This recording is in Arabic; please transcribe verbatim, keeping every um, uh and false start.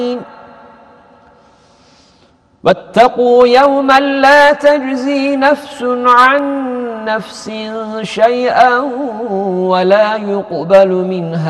واتقوا يوما لا تجزي نفس عن نفس شيئا ولا يقبل منها